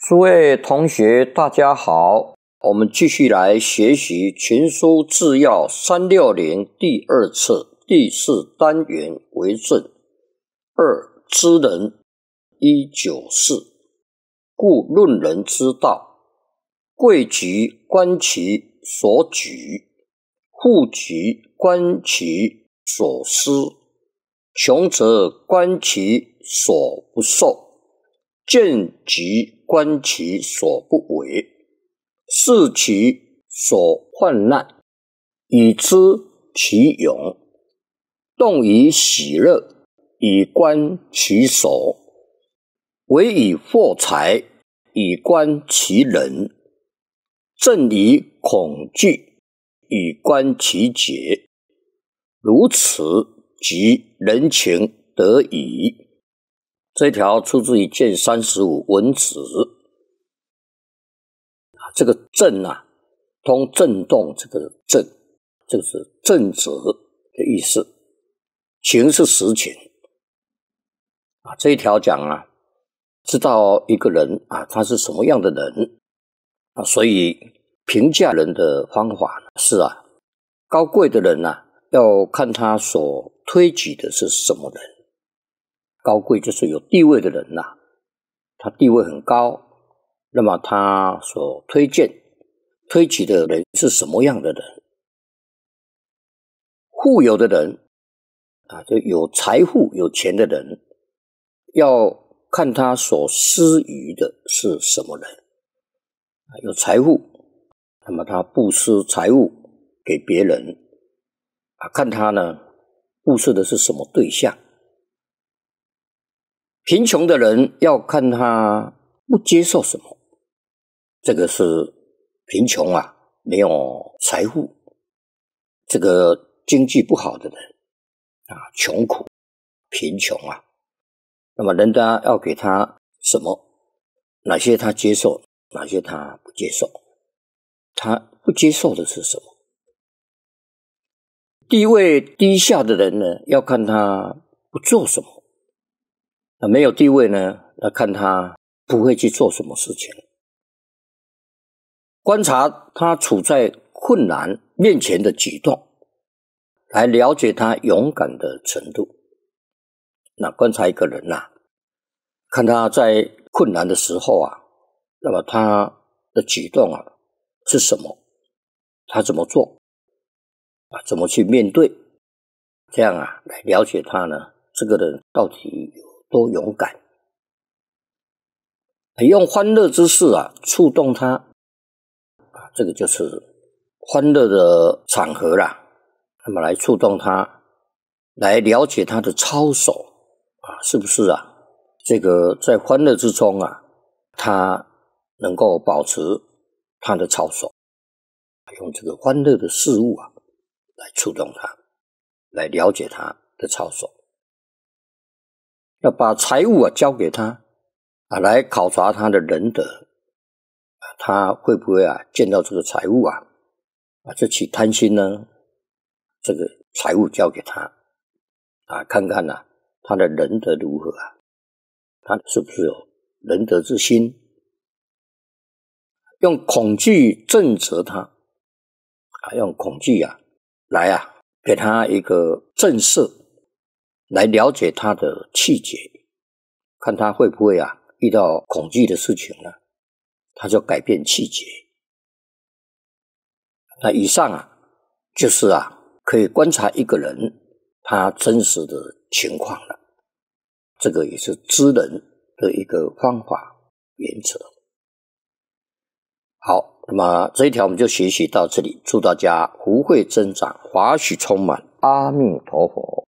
诸位同学，大家好，我们继续来学习《群书治要360》第二册第4单元为正。二、知人。194。故论人之道，贵极观其所举，富极观其所失，穷则观其所不受，贱极观其所不为，视其所患难，以知其勇，动以喜乐，以观其所，为以获财，以观其人，正以恐惧，以观其节，如此即人情得矣。这条出自于卷35文子。这个正啊，通震动，这个正就是正直的意思，情是实情啊。这一条讲啊，知道一个人啊，他是什么样的人啊，所以评价人的方法是啊，高贵的人啊，要看他所推举的是什么人。高贵就是有地位的人呐，他地位很高，那么他所推举的人是什么样的人？富有的人啊，就有财富有钱的人，要看他所施予的是什么人。有财富，那么他布施财物给别人啊，看他呢布施的是什么对象。贫穷的人要看他不接受什么，这个是贫穷啊，没有财富，这个经济不好的人啊，穷苦贫穷啊，那么人家要给他什么，哪些他接受，哪些他不接受，他不接受的是什么。地位低下的人呢，要看他不做什么，那没有地位呢，要看他不会去做什么事情。观察他处在困难面前的举动，来了解他勇敢的程度。那观察一个人啊，看他在困难的时候啊，那么他的举动啊是什么，他怎么做啊，怎么去面对，这样啊来了解他呢，这个人到底有多勇敢。用欢乐之事啊触动他啊，这个就是欢乐的场合啦，那么来触动他，来了解他的操守啊，是不是啊这个在欢乐之中啊，他能够保持他的操守，用这个欢乐的事物啊来触动他，来了解他的操守。要把财物啊交给他啊，来考察他的仁德啊，他会不会啊见到这个财物啊就起贪心呢？这个财物交给他啊，看看啊他的仁德如何啊，他是不是有仁德之心？用恐惧震慑他啊，用恐惧啊来啊给他一个震慑，来了解他的气节，看他会不会啊遇到恐惧的事情呢，他就改变气节。那以上啊就是啊可以观察一个人他真实的情况了，这个也是知人的一个方法原则。好，那么这一条我们就学习到这里，祝大家福慧增长，法喜充满，阿弥陀佛。